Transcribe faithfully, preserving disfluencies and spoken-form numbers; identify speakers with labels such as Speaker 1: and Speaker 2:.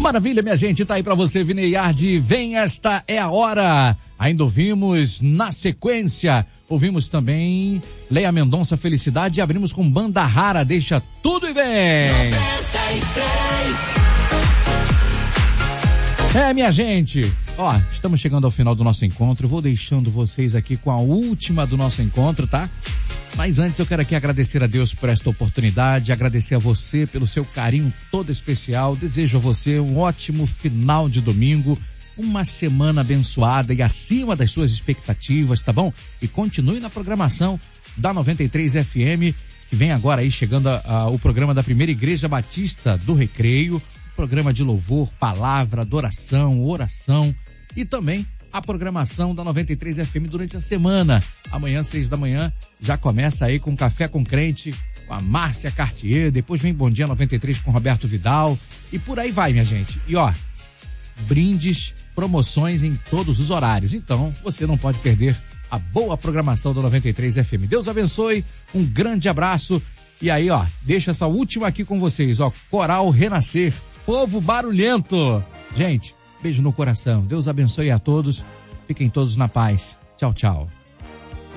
Speaker 1: Maravilha, minha gente, tá aí pra você, Vineyard, vem, esta é a hora. Ainda ouvimos na sequência, ouvimos também Leia Mendonça, Felicidade, e abrimos com Banda Rara, Deixa Tudo e Vem. noventa e três. É, minha gente, ó, estamos chegando ao final do nosso encontro, vou deixando vocês aqui com a última do nosso encontro, tá? Mas antes eu quero aqui agradecer a Deus por esta oportunidade, agradecer a você pelo seu carinho todo especial, desejo a você um ótimo final de domingo, uma semana abençoada e acima das suas expectativas, tá bom? E continue na programação da noventa e três F M, que vem agora aí chegando a, a, o programa da Primeira Igreja Batista do Recreio, programa de louvor, palavra, adoração, oração e também a programação da noventa e três F M durante a semana. Amanhã, seis da manhã, já começa aí com Café com Crente, com a Márcia Cartier, depois vem Bom Dia noventa e três com Roberto Vidal e por aí vai, minha gente. E ó, brindes, promoções em todos os horários. Então, você não pode perder a boa programação da noventa e três F M. Deus abençoe, um grande abraço. E aí, ó, deixa essa última aqui com vocês, ó, Coral Renascer, Povo Barulhento. Gente, beijo no coração. Deus abençoe a todos. Fiquem todos na paz. Tchau, tchau.